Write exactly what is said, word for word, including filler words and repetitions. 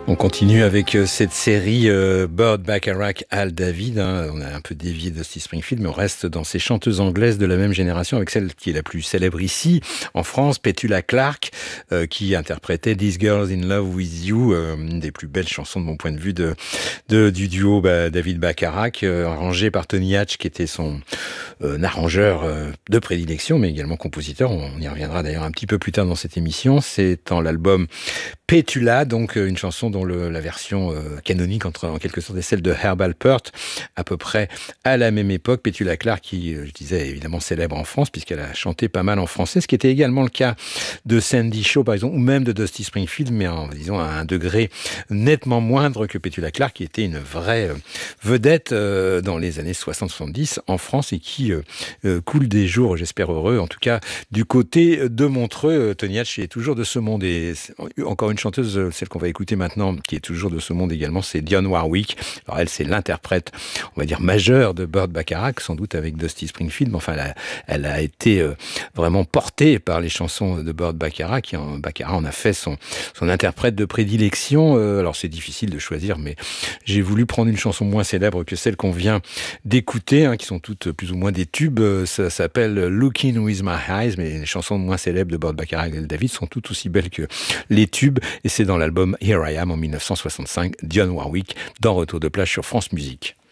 On continue avec cette série euh, Burt Bacharach, Al David. Hein. On a un peu dévié de Dusty Springfield, mais on reste dans ces chanteuses anglaises de la même génération, avec celle qui est la plus célèbre ici, en France, Petula Clark, euh, qui interprétait This Girl's in Love with You, euh, une des plus belles chansons de mon point de vue de, de du duo bah, David Bacharach, euh, arrangé par Tony Hatch, qui était son euh, arrangeur euh, de prédilection, mais également compositeur. On y reviendra d'ailleurs un petit peu plus tard dans cette émission. C'est dans l'album Petula, donc une chanson dont le, la version euh, canonique entre, en quelque sorte est celle de Herb Alpert, à peu près à la même époque. Petula Clark, qui, euh, je disais, est évidemment célèbre en France, puisqu'elle a chanté pas mal en français, ce qui était également le cas de Sandy Shaw, par exemple, ou même de Dusty Springfield, mais en, disons, à un degré nettement moindre que Petula Clark, qui était une vraie euh, vedette euh, dans les années soixante soixante-dix en France et qui euh, euh, coule des jours, j'espère heureux, en tout cas du côté de Montreux. Tony Hatch est toujours de ce monde et encore une chanteuse, celle qu'on va écouter maintenant, qui est toujours de ce monde également, c'est Dionne Warwick. Alors elle, c'est l'interprète, on va dire, majeure de Burt Bacharach, sans doute avec Dusty Springfield, mais enfin, elle a, elle a été euh, vraiment portée par les chansons de Burt Bacharach, qui en, Bacharach en a fait son, son interprète de prédilection. Euh, alors c'est difficile de choisir, mais j'ai voulu prendre une chanson moins célèbre que celle qu'on vient d'écouter, hein, qui sont toutes plus ou moins des tubes. Ça s'appelle Looking With My Eyes, mais les chansons moins célèbres de Burt Bacharach et David sont toutes aussi belles que les tubes. Et c'est dans l'album Here I Am en mille neuf cent soixante-cinq, Dionne Warwick, dans Retour de plage sur France Musique.